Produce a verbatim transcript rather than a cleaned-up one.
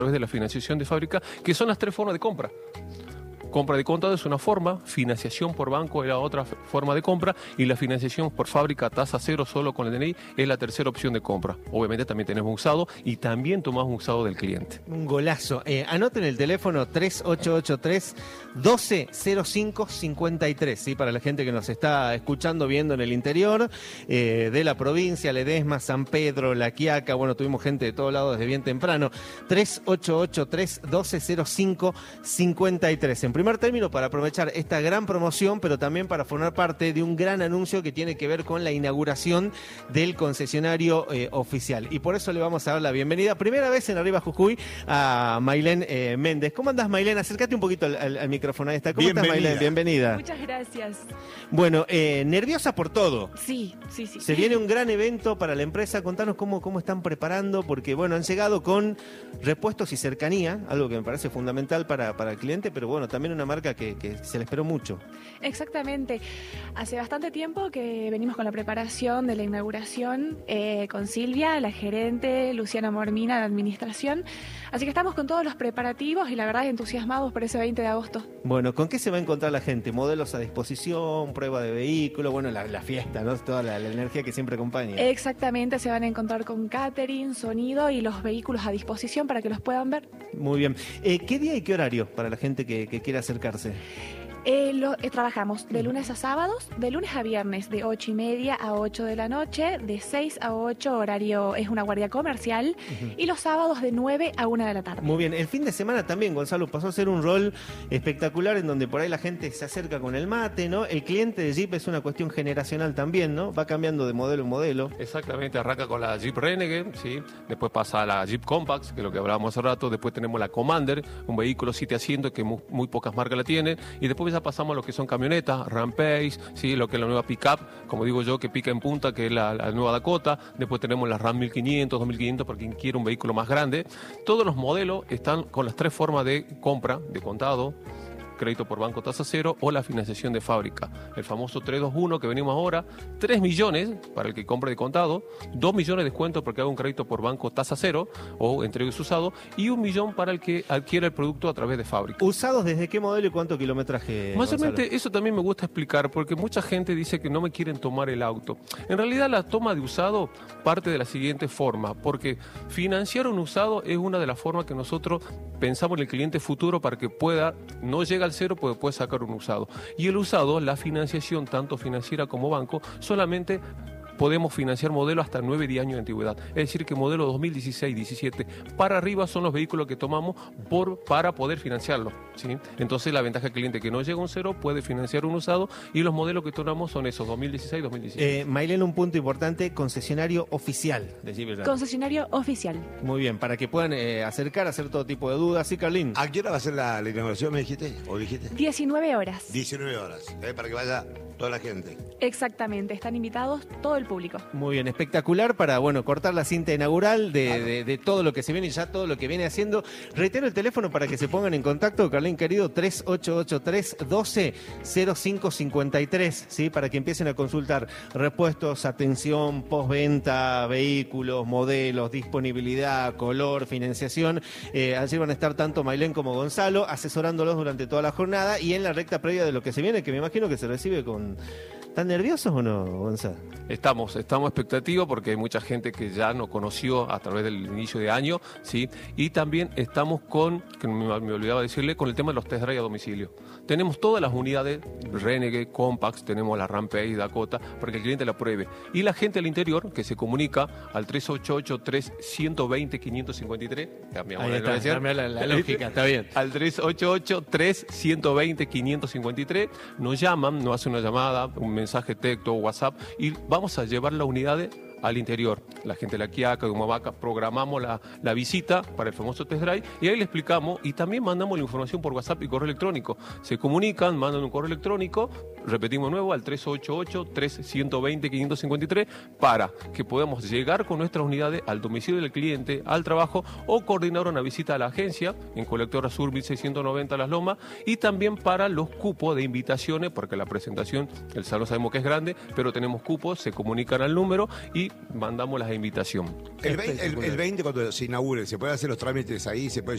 través de la financiación de fábrica, que son las tres formas de compra. Compra de contado es una forma, financiación por banco es la otra forma de compra y la financiación por fábrica tasa cero solo con el D N I es la tercera opción de compra. Obviamente también tenemos usado y también tomamos usado del cliente. Un golazo. Eh, anoten el teléfono tres ocho ocho tres, doce cero cinco, cincuenta y tres, ¿sí? Para la gente que nos está escuchando, viendo en el interior eh, de la provincia, Ledesma, San Pedro, La Quiaca, bueno, tuvimos gente de todos lados desde bien temprano. tres ocho ocho tres, doce cero cinco, cincuenta y tres. En primer término, para aprovechar esta gran promoción, pero también para formar parte de un gran anuncio que tiene que ver con la inauguración del concesionario eh, oficial. Y por eso le vamos a dar la bienvenida, primera vez en Arriba Jujuy, a Maylén eh, Méndez. ¿Cómo andás, Maylén? Acércate un poquito al, al, al micrófono. Ahí está. ¿Cómo Bienvenida. estás, Maylén? Bienvenida. Muchas gracias. Bueno, eh, nerviosa por todo. Sí, sí, sí. Se viene un gran evento para la empresa. Contanos cómo, cómo están preparando, porque bueno, han llegado con repuestos y cercanía, algo que me parece fundamental para, para el cliente, pero bueno, también una marca que, que se le esperó mucho. Exactamente. Hace bastante tiempo que venimos con la preparación de la inauguración eh, con Silvia, la gerente, Luciana Mormina, la administración. Así que estamos con todos los preparativos y la verdad entusiasmados por ese veinte de agosto. Bueno, ¿con qué se va a encontrar la gente? Modelos a disposición, prueba de vehículo, bueno, la, la fiesta, ¿no? Toda la, la energía que siempre acompaña. Exactamente, se van a encontrar con catering, sonido y los vehículos a disposición para que los puedan ver. Muy bien. Eh, ¿Qué día y qué horario para la gente que, que quiera acercarse? Eh, lo, eh, trabajamos de lunes a sábados, de lunes a viernes, de ocho y media a ocho de la noche, de seis a ocho, horario es una guardia comercial, uh-huh. y los sábados de nueve a una de la tarde. Muy bien, el fin de semana también, Gonzalo, pasó a ser un rol espectacular en donde por ahí la gente se acerca con el mate, ¿no? El cliente de Jeep es una cuestión generacional también, ¿no? Va cambiando de modelo en modelo. Exactamente, arranca con la Jeep Renegade, ¿sí? Después pasa a la Jeep Compact, que es lo que hablábamos hace rato, después tenemos la Commander, un vehículo siete asientos que muy, muy pocas marcas la tienen, y después ya pasamos a lo que son camionetas, Rampage, ¿sí? Lo que es la nueva pickup, como digo yo, que pica en punta, que es la, la nueva Dakota. Después tenemos la Ram mil quinientos, dos mil quinientos, para quien quiere un vehículo más grande. Todos los modelos están con las tres formas de compra, de contado, crédito por banco tasa cero o la financiación de fábrica. El famoso tres dos uno que venimos ahora, tres millones para el que compre de contado, dos millones de descuento porque haga un crédito por banco tasa cero o entregues usado y un millón para el que adquiera el producto a través de fábrica. ¿Usados desde qué modelo y cuánto kilometraje? Mayormente eso también me gusta explicar porque mucha gente dice que no me quieren tomar el auto. En realidad la toma de usado parte de la siguiente forma, porque financiar un usado es una de las formas que nosotros pensamos en el cliente futuro para que pueda, no llega al cero, pues puede sacar un usado. Y el usado, la financiación, tanto financiera como banco, solamente podemos financiar modelos hasta nueve diez años de antigüedad. Es decir, que modelo dos mil dieciséis, diecisiete para arriba son los vehículos que tomamos por, para poder financiarlo, ¿sí? Entonces la ventaja del cliente que no llega a un cero puede financiar un usado y los modelos que tomamos son esos, dos mil dieciséis, dos mil diecisiete. Eh, Maylén, un punto importante, concesionario oficial de Jeep Grand. Concesionario oficial. Muy bien, para que puedan eh, acercar, hacer todo tipo de dudas. ¿Sí, Carlín? ¿A qué hora va a ser la, la inauguración, me dijiste? ¿O dijiste? diecinueve horas. diecinueve horas, eh, para que vaya toda la gente. Exactamente, están invitados todo el público. Muy bien, espectacular para, bueno, cortar la cinta inaugural de, claro. de, de todo lo que se viene y ya todo lo que viene haciendo. Reitero el teléfono para que se pongan en contacto, Carlín querido, tres ocho ocho tres, doce cero cinco, cincuenta y tres, ¿sí? Para que empiecen a consultar repuestos, atención, postventa, vehículos, modelos, disponibilidad, color, financiación. Eh, allí van a estar tanto Maylén como Gonzalo asesorándolos durante toda la jornada y en la recta previa de lo que se viene, que me imagino que se recibe con... ¿Están nerviosos o no, Gonzalo? Estamos, estamos expectativos porque hay mucha gente que ya nos conoció a través del inicio de año, ¿sí? Y también estamos con, que me, me olvidaba decirle, con el tema de los test drive a domicilio. Tenemos todas las unidades, Renegade, Compact, tenemos la Rampage, Dakota, para que el cliente la pruebe. Y la gente al interior, que se comunica al tres ocho ocho, tres uno dos, cinco cinco tres, cambiamos Ahí la, está, cambia la, la lógica, está bien. Al tres ocho ocho, tres uno dos, cinco cinco tres, nos llaman, nos hacen una llamada, un mensaje texto o WhatsApp y vamos a llevar las unidades al interior. La gente de La Quiaca, de Humahuaca, programamos la, la visita para el famoso test drive y ahí le explicamos y también mandamos la información por WhatsApp y correo electrónico. Se comunican, mandan un correo electrónico, repetimos de nuevo al tres ocho ocho, tres uno dos, cinco cinco tres para que podamos llegar con nuestras unidades al domicilio del cliente, al trabajo o coordinar una visita a la agencia en Colectora Sur mil seiscientos noventa Las Lomas y también para los cupos de invitaciones porque la presentación, el salón sabemos que es grande, pero tenemos cupos, se comunican al número y mandamos la invitación. El veinte, el, el veinte cuando se inaugure, ¿se pueden hacer los trámites ahí? ¿Se puede